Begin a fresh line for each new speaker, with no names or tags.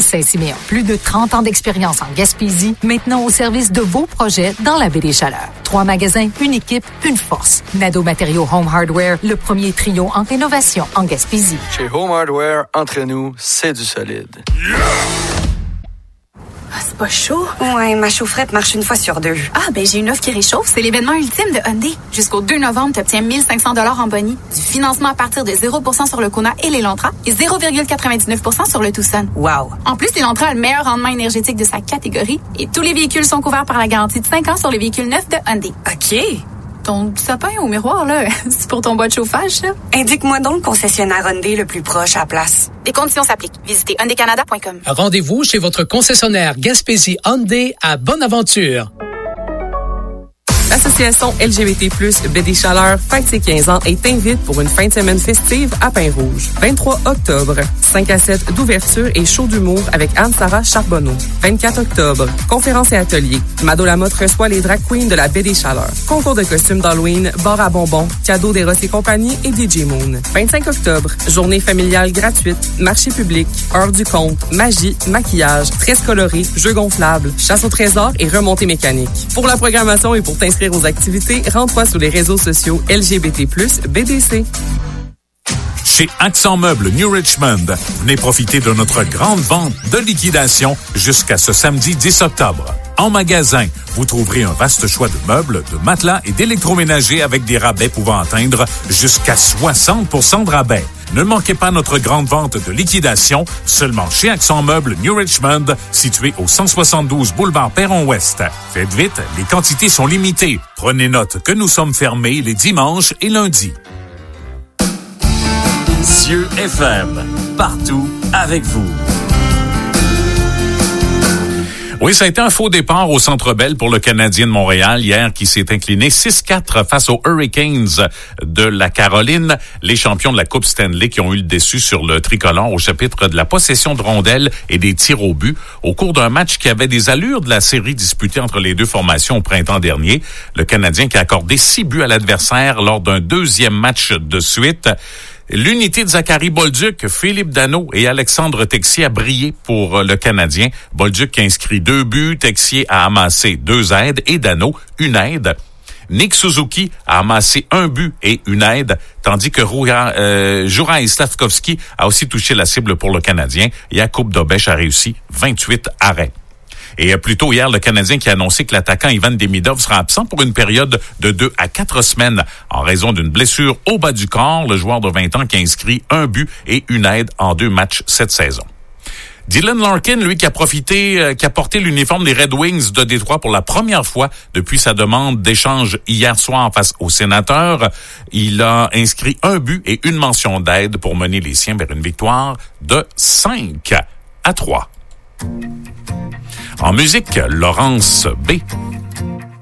Saint-Siméon. Plus de 30 ans d'expérience en Gaspésie, maintenant au service de vos projets dans la baie des Chaleurs. 3 magasins, une équipe, une force. Nado Matériaux Home Hardware, le premier trio en rénovation en Gaspésie.
Chez Home Hardware, entre nous, c'est du solide.
Ah, c'est pas chaud?
Ouais, ma chaufferette marche une fois sur 2.
Ah, ben j'ai une offre qui réchauffe. C'est l'événement ultime de Hyundai. Jusqu'au 2 novembre, tu obtiens 1 500 $ en boni, du financement à partir de 0% sur le Kona et l'Elantra et 0,99% sur le Tucson.
Wow!
En plus, l'Elantra a le meilleur rendement énergétique de sa catégorie et tous les véhicules sont couverts par la garantie de 5 ans sur les véhicules neufs de Hyundai.
OK.
Ton sapin au miroir, là, c'est pour ton bois de chauffage, ça?
Indique-moi donc le concessionnaire Hyundai le plus proche à place.
Des conditions s'appliquent. Visitez hyundaicanada.com.
Rendez-vous chez votre concessionnaire Gaspésie Hyundai à Bonaventure.
L'association LGBT+, Baie des Chaleurs, fête ses 15 ans et t'invite pour une fin de semaine festive à Pin-Rouge. 23 octobre, 5 à 7 d'ouverture et show d'humour avec Anne-Sara Charbonneau. 24 octobre, conférence et atelier. Mado Lamotte reçoit les drag queens de la Baie des Chaleurs. Concours de costumes d'Halloween, bar à bonbons, cadeaux d'Eros et compagnie et DJ Moon. 25 octobre, journée familiale gratuite, marché public, heure du compte, magie, maquillage, tresses colorées, jeux gonflables, chasse au trésor et remontée mécanique. Pour la programmation et pour t'inscrire aux activités, rends-toi sur les réseaux sociaux LGBT+, BDC.
Chez Accent Meubles New Richmond, venez profiter de notre grande vente de liquidation jusqu'à ce samedi 10 octobre. En magasin, vous trouverez un vaste choix de meubles, de matelas et d'électroménagers avec des rabais pouvant atteindre jusqu'à 60% de rabais. Ne manquez pas notre grande vente de liquidation, seulement chez Accent Meubles New Richmond, situé au 172 boulevard Perron-Ouest. Faites vite, les quantités sont limitées. Prenez note que nous sommes fermés les dimanches et lundis.
Cieux FM, partout avec vous.
Oui, ça a été un faux départ au Centre Bell pour le Canadien de Montréal hier qui s'est incliné 6-4 face aux Hurricanes de la Caroline, les champions de la Coupe Stanley qui ont eu le dessus sur le tricolore au chapitre de la possession de rondelles et des tirs au but au cours d'un match qui avait des allures de la série disputée entre les deux formations au printemps dernier. Le Canadien qui a accordé 6 buts à l'adversaire lors d'un deuxième match de suite. L'unité de Zachary Bolduc, Philippe Danault et Alexandre Texier a brillé pour le Canadien. Bolduc a inscrit 2 buts, Texier a amassé 2 aides et Danault une aide. Nick Suzuki a amassé 1 but et une aide, tandis que Juraj Slavkovski a aussi touché la cible pour le Canadien. Jakub Dobeš a réussi 28 arrêts. Et plus tôt hier, le Canadien qui a annoncé que l'attaquant Ivan Demidov sera absent pour une période de 2 à 4 semaines en raison d'une blessure au bas du corps. Le joueur de 20 ans qui a inscrit 1 but et une aide en 2 matchs cette saison. Dylan Larkin, lui, qui a porté l'uniforme des Red Wings de Détroit pour la première fois depuis sa demande d'échange hier soir face aux Sénateurs. Il a inscrit 1 but et une mention d'aide pour mener les siens vers une victoire de 5-3. En musique, Laurence B.